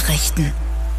Nachrichten.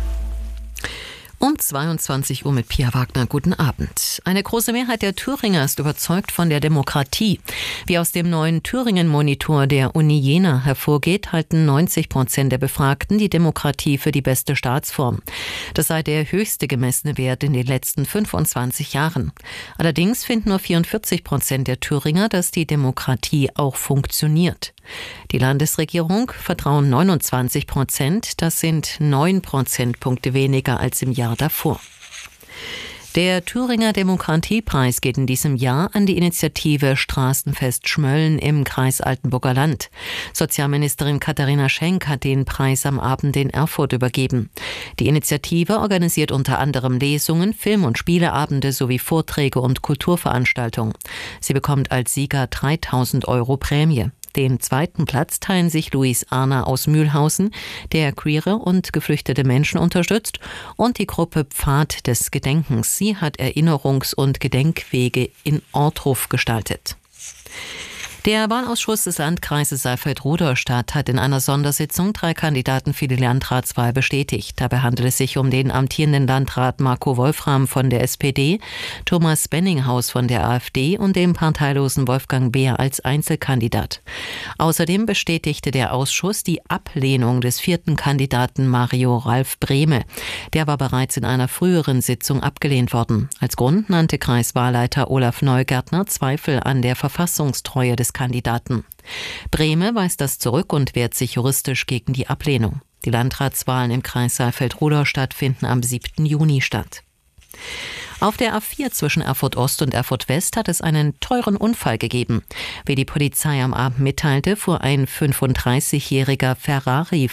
Um 22 Uhr mit Pia Wagner. Guten Abend. Eine große Mehrheit der Thüringer ist überzeugt von der Demokratie. Wie aus dem neuen Thüringen-Monitor der Uni Jena hervorgeht, halten 90% der Befragten die Demokratie für die beste Staatsform. Das sei der höchste gemessene Wert in den letzten 25 Jahren. Allerdings finden nur 44% der Thüringer, dass die Demokratie auch funktioniert. Die Landesregierung vertrauen 29%, das sind 9 Prozentpunkte weniger als im Jahr davor. Der Thüringer Demokratiepreis geht in diesem Jahr an die Initiative Straßenfest Schmölln im Kreis Altenburger Land. Sozialministerin Katharina Schenk hat den Preis am Abend in Erfurt übergeben. Die Initiative organisiert unter anderem Lesungen, Film- und Spieleabende sowie Vorträge und Kulturveranstaltungen. Sie bekommt als Sieger 3.000 € Prämie. Den zweiten Platz teilen sich Luis Arner aus Mühlhausen, der queere und geflüchtete Menschen unterstützt, und die Gruppe Pfad des Gedenkens. Sie hat Erinnerungs- und Gedenkwege in Ortruf gestaltet. Der Wahlausschuss des Landkreises Saalfeld-Rudolstadt hat in einer Sondersitzung 3 Kandidaten für die Landratswahl bestätigt. Dabei handelt es sich um den amtierenden Landrat Marco Wolfram von der SPD, Thomas Benninghaus von der AfD und den parteilosen Wolfgang Beer als Einzelkandidat. Außerdem bestätigte der Ausschuss die Ablehnung des 4. Kandidaten Mario Ralf Brehme. Der war bereits in einer früheren Sitzung abgelehnt worden. Als Grund nannte Kreiswahlleiter Olaf Neugärtner Zweifel an der Verfassungstreue des Kandidaten. Brehme weist das zurück und wehrt sich juristisch gegen die Ablehnung. Die Landratswahlen im Kreis Saalfeld-Rudolstadt finden am 7. Juni statt. Auf der A4 zwischen Erfurt Ost und Erfurt West hat es einen teuren Unfall gegeben. Wie die Polizei am Abend mitteilte, fuhr ein 35-jähriger Ferrari